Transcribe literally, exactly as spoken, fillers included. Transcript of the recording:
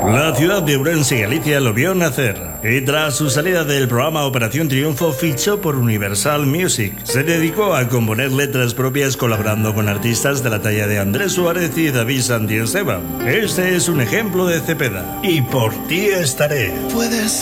La ciudad de Ourense, Galicia, lo vio nacer y tras su salida del programa Operación Triunfo fichó por Universal Music. Se dedicó a componer letras propias colaborando con artistas de la talla de Andrés Suárez y David Santiesteban. Este es un ejemplo de Cepeda. Y por ti estaré. Puedes